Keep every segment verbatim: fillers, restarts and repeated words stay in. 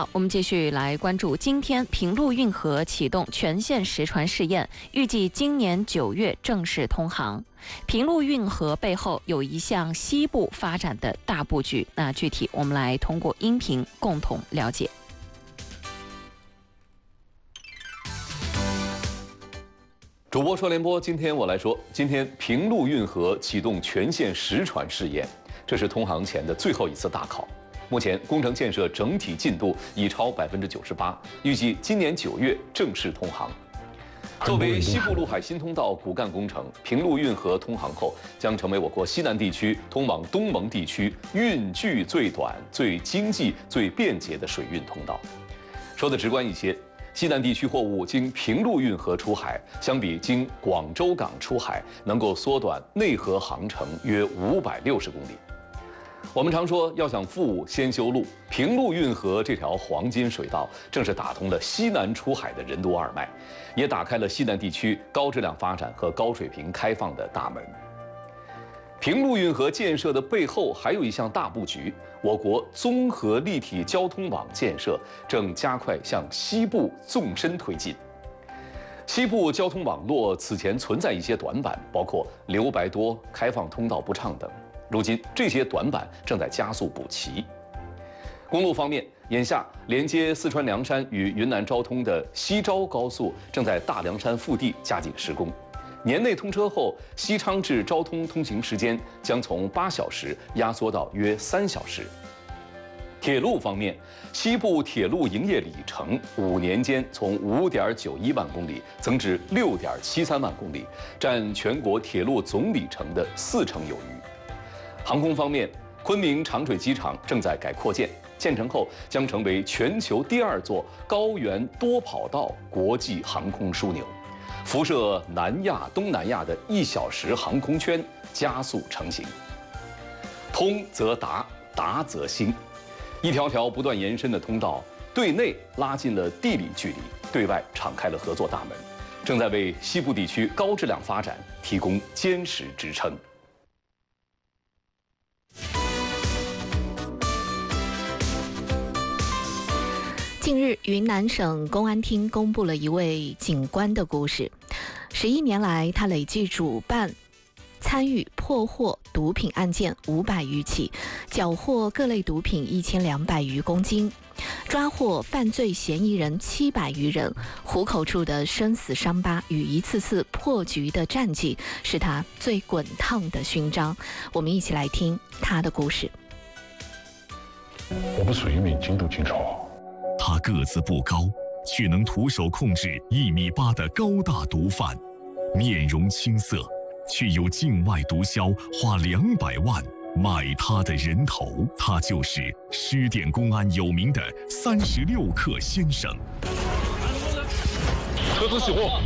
好，我们继续来关注，今天平陆运河启动全线实船试验，预计今年九月正式通航。平陆运河背后有一项西部发展的大布局，那具体我们来通过音频共同了解。 主播说联播，今天我来说，今天平陆运河启动全线实船试验，这是通航前的最后一次大考。目前工程建设整体进度已超百分之九十八，预计今年九月正式通航。作为西部陆海新通道骨干工程，平陆运河通航后将成为我国西南地区通往东盟地区运距最短、最经济、最便捷的水运通道。说的直观一些，西南地区货物经平陆运河出海，相比经广州港出海，能够缩短内河航程约五百六十公里。我们常说，要想富先修路，平陆运河这条黄金水道，正是打通了西南出海的任督二脉，也打开了西南地区高质量发展和高水平开放的大门。平陆运河建设的背后，还有一项大布局，我国综合立体交通网建设正加快向西部纵深推进。西部交通网络此前存在一些短板，包括留白多、开放通道不畅等。如今，这些短板正在加速补齐。公路方面，眼下连接四川凉山与云南昭通的西昭高速正在大凉山腹地加紧施工。年内通车后，西昌至昭通通行时间将从八小时压缩到约三小时。铁路方面，西部铁路营业里程五年间从五点九一万公里增至六点七三万公里，占全国铁路总里程的四成有余。航空方面，昆明长水机场正在改扩建，建成后将成为全球第二座高原多跑道国际航空枢纽，辐射南亚、东南亚的一小时航空圈加速成型。通则达，达则兴，一条条不断延伸的通道，对内拉近了地理距离，对外敞开了合作大门，正在为西部地区高质量发展提供坚实支撑。 近日，云南省公安厅公布了一位警官的故事。十一年来，他累计主办、参与破获毒品案件五百余起，缴获各类毒品一千两百余公斤，抓获犯罪嫌疑人七百余人。虎口处的生死伤疤与一次次破局的战绩，是他最滚烫的勋章。我们一起来听他的故事。 我不是一名禁毒警察。 他个子不高，却能徒手控制一米八的高大毒贩，面容青涩，却有境外毒枭花两百万买他的人头。他就是施甸公安有名的三十六氪先生。 车子熄火。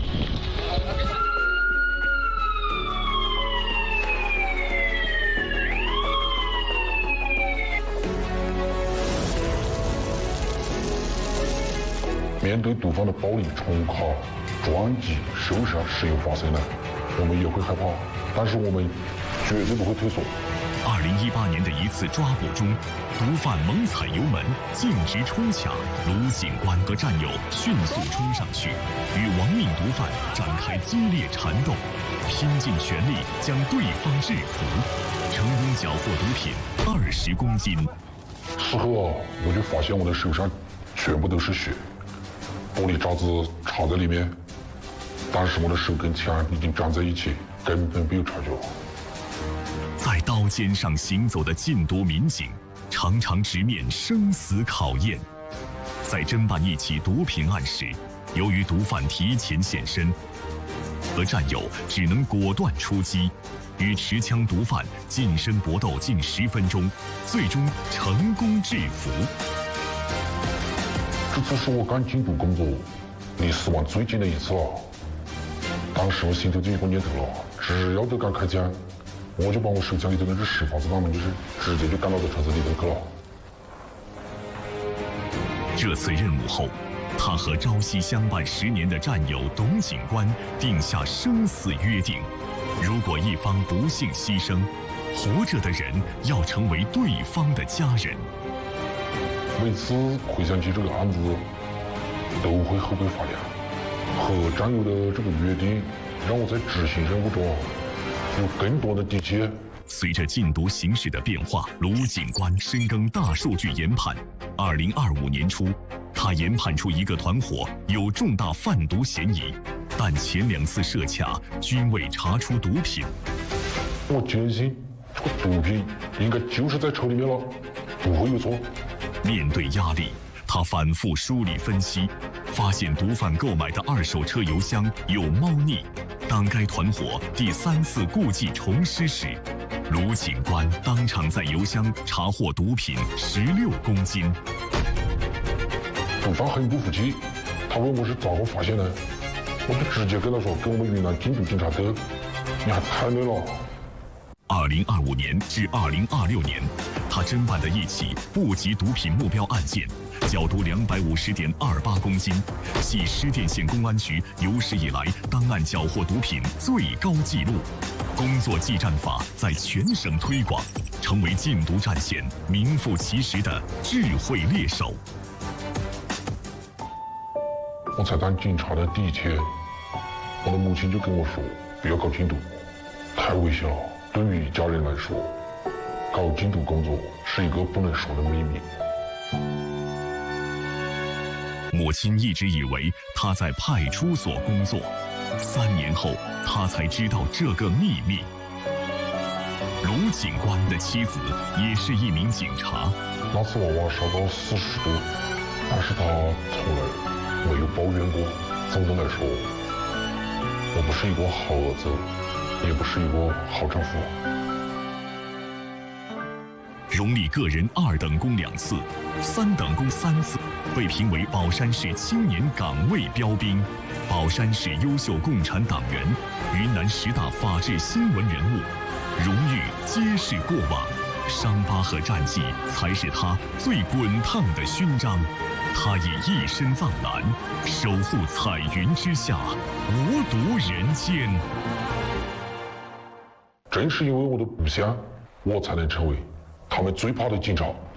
面对毒贩的暴力冲卡、撞击、受伤时有发生呢，我们也会害怕，但是我们绝对不会退缩。 二零一八年的一次抓捕中，毒贩猛踩油门，径直冲卡，卢警官和战友迅速冲上去，与亡命毒贩展开激烈缠斗，拼尽全力将对方制服，成功缴获毒品二十公斤。 事后啊，我就发现我的手上全部都是血。玻璃渣子插在里面，但是我的手跟枪已经粘在一起，根本没有察觉。 在刀尖上行走的禁毒民警，常常直面生死考验。在侦办一起毒品案时，由于毒贩提前现身，而战友只能果断出击，与持枪毒贩近身搏斗近十分钟，最终成功制服。 这次是我干禁毒工作离死亡最近的一次了。当时我心头就有个念头了，只要都敢开枪，我就把我手枪里头的这十发子弹们，就是直接就干到这车子里头去了。 这次任务后，他和朝夕相伴十年的战友董警官定下生死约定：如果一方不幸牺牲，活着的人要成为对方的家人。 每次回想起这个案子，都会后背发凉。和战友的这个约定，让我在执行任务中有更多的底气。 随着禁毒形势的变化，卢警官深耕大数据研判。二零二五年初，他研判出一个团伙有重大贩毒嫌疑，但前两次设卡均未查出毒品。 我坚信，这个毒品应该就是在车里面了，不会有错。 面对压力，他反复梳理分析，发现毒贩购买的二手车油箱有猫腻。当该团伙第三次故技重施时，卢警官当场在油箱查获毒品十六公斤。 毒贩很不服气，他问我是咋个发现的，我就直接跟他说，跟我们云南禁毒警察斗，你还太累了。 二零二五年至二零二六年，他侦办的一起部级毒品目标案件，缴毒两百五十点二八公斤，系施甸县公安局有史以来当案缴获毒品最高纪录。工作技战法在全省推广，成为禁毒战线名副其实的智慧猎手。 我才当警察的第一天，我的母亲就跟我说，不要搞禁毒，太危险了。对于家人来说，搞禁毒工作是一个不能说的秘密。 母亲一直以为他在派出所工作，三年后他才知道这个秘密。卢警官的妻子也是一名警察。 那次娃娃烧到四十度，但是他从来没有抱怨过。总的来说，我不是一个好儿子，也不是一个好丈夫。 荣立个人二等功两次，三等功三次，被评为宝山市青年岗位标兵，宝山市优秀共产党员，云南十大法治新闻人物，荣誉皆是过往，伤疤和战绩才是他最滚烫的勋章。他以一身藏蓝，守护彩云之下，无毒人间。 正是因为我的不想，我才能成为他们最怕的警察。